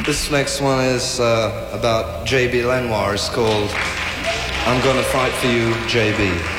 This next one is about J.B. Lenoir. It's called I'm Gonna Fight for You, J.B.